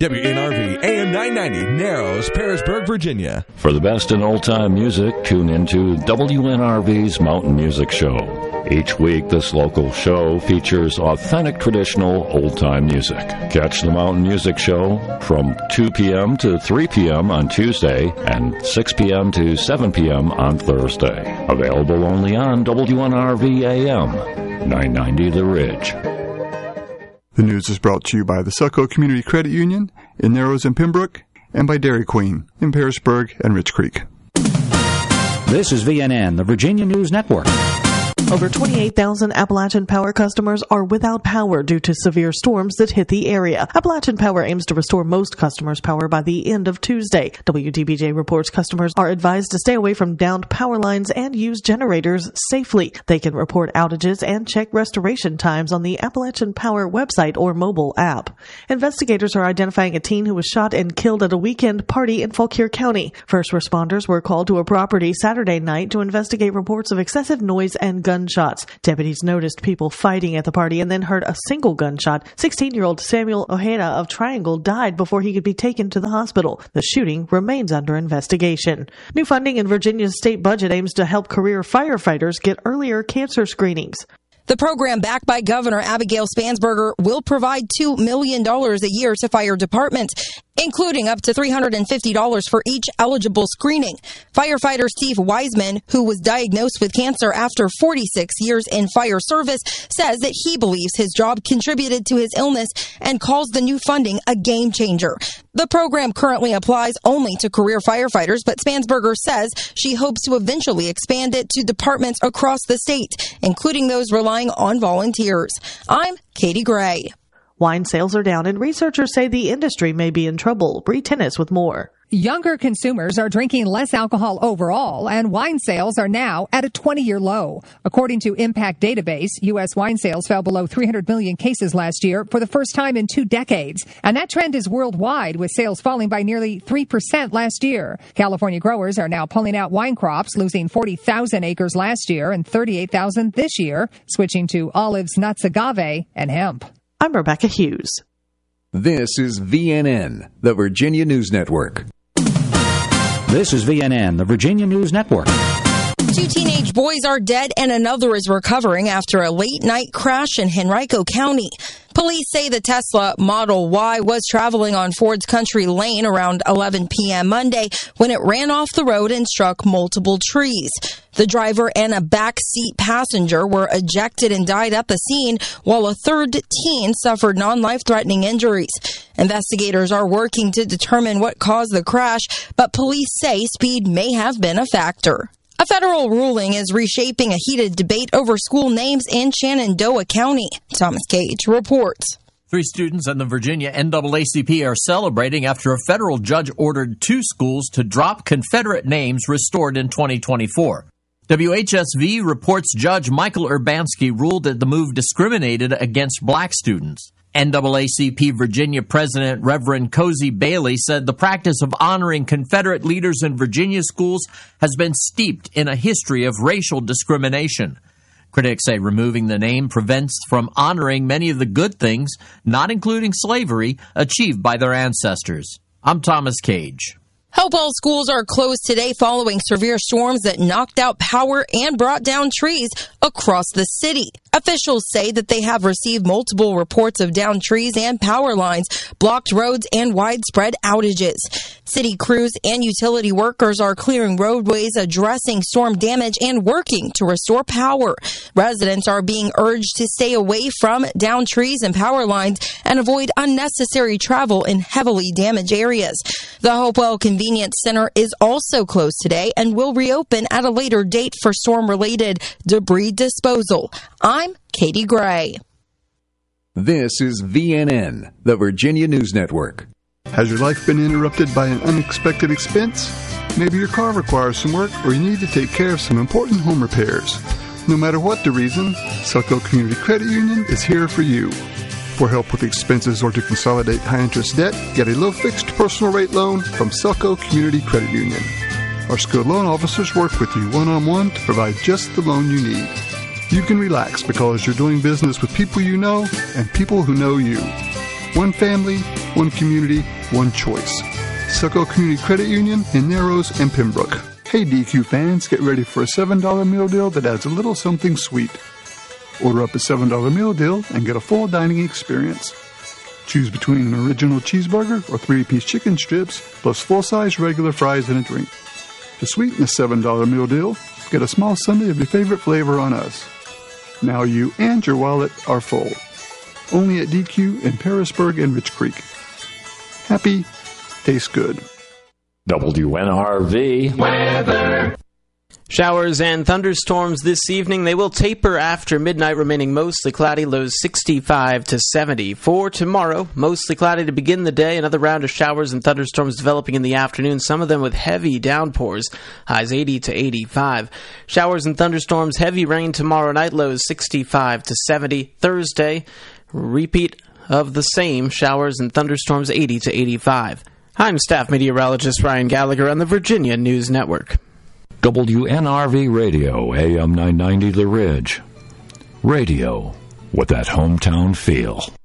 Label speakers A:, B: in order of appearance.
A: WNRV AM 990, Narrows, Parisburg, Virginia.
B: For the best in old-time music, tune into WNRV's Mountain Music Show. Each week, this local show features authentic traditional old-time music. Catch the Mountain Music Show from 2 p.m. to 3 p.m. on Tuesday and 6 p.m. to 7 p.m. on Thursday. Available only on WNRV AM 990 The Ridge.
C: The news is brought to you by the Selco Community Credit Union in Narrows and Pembroke, and by Dairy Queen in Parisburg and Rich Creek.
D: This is VNN, the Virginia News Network.
E: Over 28,000 Appalachian Power customers are without power due to severe storms that hit the area. Appalachian Power aims to restore most customers' power by the end of Tuesday. WDBJ reports customers are advised to stay away from downed power lines and use generators safely. They can report outages and check restoration times on the Appalachian Power website or mobile app. Investigators are identifying a teen who was shot and killed at a weekend party in Fauquier County. First responders were called to a property Saturday night to investigate reports of excessive noise and gunshots. Deputies noticed people fighting at the party and then heard a single gunshot. 16-year-old Samuel Ojeda of Triangle died before he could be taken to the hospital. The shooting remains under investigation. New funding in Virginia's state budget aims to help career firefighters get earlier cancer screenings.
F: The program, backed by Governor Abigail Spansberger, will provide $2 million a year to fire departments, including up to $350 for each eligible screening. Firefighter Steve Wiseman, who was diagnosed with cancer after 46 years in fire service, says that he believes his job contributed to his illness and calls the new funding a game changer. The program currently applies only to career firefighters, but Spansberger says she hopes to eventually expand it to departments across the state, including those relying on volunteers. I'm Katie Gray.
E: Wine sales are down, and researchers say the industry may be in trouble. Bree Tennis with more.
G: Younger consumers are drinking less alcohol overall, and wine sales are now at a 20-year low. According to Impact Database, U.S. wine sales fell below 300 million cases last year for the first time in 2 decades. And that trend is worldwide, with sales falling by nearly 3% last year. California growers are now pulling out wine crops, losing 40,000 acres last year and 38,000 this year, switching to olives, nuts, agave, and hemp.
E: I'm Rebecca Hughes.
H: This is VNN, the Virginia News Network.
D: This is VNN, the Virginia News Network.
F: 2 teenage boys are dead and another is recovering after a late-night crash in Henrico County. Police say the Tesla Model Y was traveling on Ford's Country Lane around 11 p.m. Monday when it ran off the road and struck multiple trees. The driver and a backseat passenger were ejected and died at the scene, while a third teen suffered non-life-threatening injuries. Investigators are working to determine what caused the crash, but police say speed may have been a factor. A federal ruling is reshaping a heated debate over school names in Shenandoah County. Thomas Cage reports.
I: 3 students in the Virginia NAACP are celebrating after a federal judge ordered 2 schools to drop Confederate names restored in 2024. WHSV reports Judge Michael Urbanski ruled that the move discriminated against black students. NAACP Virginia President Reverend Cozy Bailey said the practice of honoring Confederate leaders in Virginia schools has been steeped in a history of racial discrimination. Critics say removing the name prevents from honoring many of the good things, not including slavery, achieved by their ancestors. I'm Thomas Cage.
F: Hopewell schools are closed today following severe storms that knocked out power and brought down trees across the city. Officials say that they have received multiple reports of downed trees and power lines, blocked roads, and widespread outages. City crews and utility workers are clearing roadways, addressing storm damage, and working to restore power. Residents are being urged to stay away from downed trees and power lines and avoid unnecessary travel in heavily damaged areas. The Hopewell Convenience Center is also closed today and will reopen at a later date for storm-related debris disposal. I'm Katie Gray.
H: This is VNN, the Virginia News Network.
C: Has your life been interrupted by an unexpected expense? Maybe your car requires some work, or you need to take care of some important home repairs. No matter what the reason, Selco Community Credit Union is here for you. For help with expenses or to consolidate high-interest debt, get a low-fixed personal rate loan from Selco Community Credit Union. Our skilled loan officers work with you one-on-one to provide just the loan you need. You can relax because you're doing business with people you know and people who know you. One family, One community, one choice. Succo Community Credit Union in Narrows and Pembroke. Hey DQ fans, get ready for a $7 meal deal that adds a little something sweet. Order up a $7 meal deal and get a full dining experience. Choose between an original cheeseburger or 3-piece chicken strips, plus full-size regular fries and a drink. To sweeten the $7 meal deal, get a small sundae of your favorite flavor on us. Now you and your wallet are full. Only at DQ in Parisburg and Rich Creek. Happy, tastes good.
B: WNRV weather.
J: Showers and thunderstorms this evening. They will taper after midnight, remaining mostly cloudy, lows 65 to 70. For tomorrow, mostly cloudy to begin the day. Another round of showers and thunderstorms developing in the afternoon, some of them with heavy downpours, highs 80 to 85. Showers and thunderstorms, heavy rain tomorrow night, lows 65 to 70. Thursday, repeat of the same, showers and thunderstorms, 80 to 85. I'm staff meteorologist Ryan Gallagher on the Virginia News Network.
B: WNRV Radio, AM 990 The Ridge. Radio with that hometown feel.